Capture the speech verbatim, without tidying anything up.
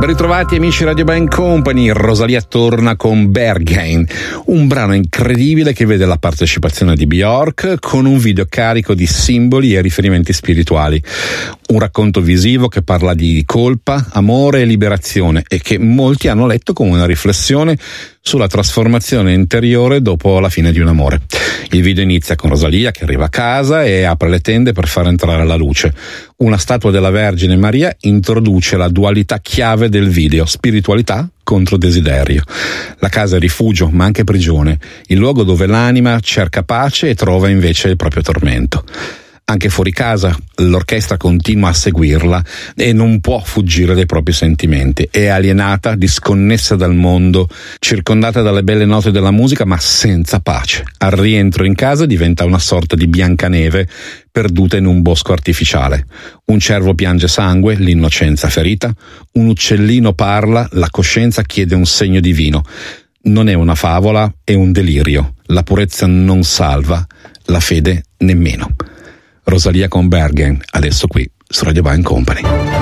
Ben ritrovati amici Radio Band Company. Rosalia torna con Berghain, un brano incredibile che vede la partecipazione di Björk con un video carico di simboli e riferimenti spirituali. Un racconto visivo che parla di colpa, amore e liberazione e che molti hanno letto come una riflessione sulla trasformazione interiore dopo la fine di un amore. Il video inizia con Rosalia che arriva a casa e apre le tende per far entrare la luce. Una statua della Vergine Maria introduce la dualità chiave del video: spiritualità contro desiderio. La casa è rifugio, ma anche prigione, il luogo dove l'anima cerca pace e trova invece il proprio tormento. Anche fuori casa l'orchestra continua a seguirla e non può fuggire dai propri sentimenti. È alienata, disconnessa dal mondo, circondata dalle belle note della musica, ma senza pace. Al rientro in casa diventa una sorta di Biancaneve perduta in un bosco artificiale. Un cervo piange sangue, l'innocenza ferita. Un uccellino parla, la coscienza chiede un segno divino. Non è una favola, è un delirio. La purezza non salva, la fede nemmeno. Rosalia con Berghain, adesso qui su Radio Band Company.